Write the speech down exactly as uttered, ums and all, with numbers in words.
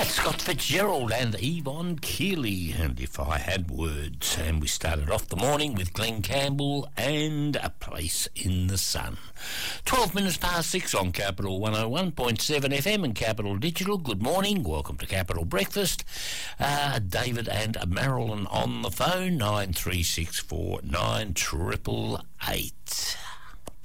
That's Scott Fitzgerald and Yvonne Keeley, and If I Had Words. And we started off the morning with Glenn Campbell and A Place in the Sun. twelve minutes past six on Capital one oh one point seven F M and Capital Digital. Good morning, welcome to Capital Breakfast. Uh, David and Marilyn on the phone, nine three six four nine eight eight eight.